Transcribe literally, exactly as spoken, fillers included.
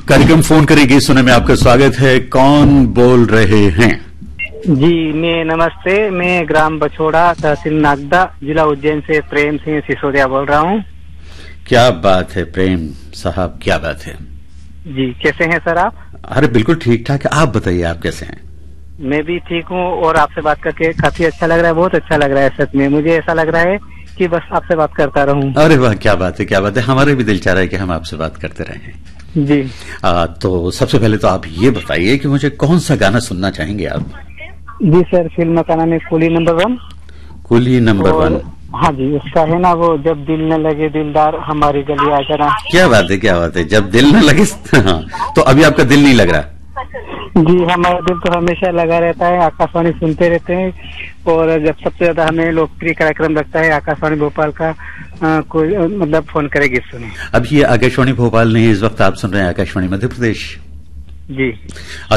कार्यक्रम फोन करेगी सुने में आपका स्वागत है। कौन बोल रहे हैं? जी मैं नमस्ते, मैं ग्राम बछोड़ा, तहसील नागदा, जिला उज्जैन से प्रेम सिंह सिसोदिया बोल रहा हूँ। क्या बात है प्रेम साहब, क्या बात है जी। कैसे हैं सर आप? अरे बिल्कुल ठीक ठाक है, आप बताइए आप कैसे हैं? मैं भी ठीक हूँ और आपसे बात करके काफी अच्छा लग रहा है, बहुत अच्छा लग रहा है। सच में मुझे ऐसा लग रहा है कि बस आपसे बात करता रहूं। अरे वाह, क्या बात है, क्या बात है। हमारे भी दिल चाह रहा है कि हम आपसे बात करते रहें जी। आ, तो सबसे पहले तो आप ये बताइए कि मुझे कौन सा गाना सुनना चाहेंगे आप? जी सर, फिल्म का नाम है कुली नंबर वन। कुली नंबर वन। हाँ जी, उसका है ना वो, जब दिल न लगे दिलदार हमारी गली आ जाना। क्या बात है, क्या बात है, जब दिल न लगे। हाँ, तो अभी आपका दिल नहीं लग रहा? जी, हमारा दिल तो हमेशा लगा रहता है, आकाशवाणी सुनते रहते हैं। और जब सबसे ज्यादा हमें लोकप्रिय कार्यक्रम लगता है आकाशवाणी भोपाल का, आ, कोई मतलब फोन करे गीत सुने। अब ये आकाशवाणी भोपाल नहीं, इस वक्त आप सुन रहे हैं आकाशवाणी मध्य प्रदेश। जी।